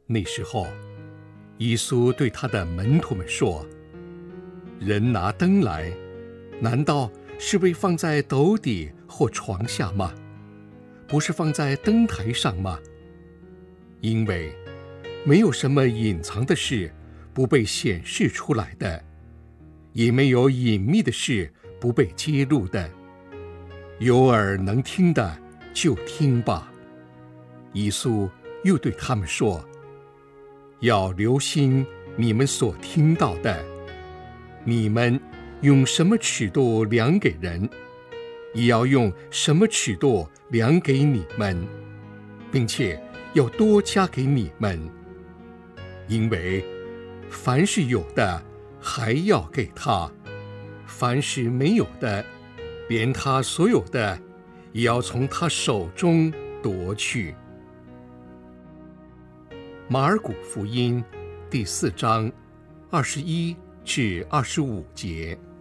那时候，耶稣对他的门徒们说：人拿灯来，难道是为放在斗底或床下吗？不是放在灯台上吗？因为没有什么隐藏的事不被显示出来的，也没有隐秘的事不被揭露的。有耳能听的就听吧。耶稣又对他们说：要留心你们所听到的，你们用什么尺度量给人，也要用什么尺度量给你们，并且要多加给你们。因为凡是有的还要给他，凡是没有的，连他所有的也要从他手中夺去。马尔谷福音第4章21至25节。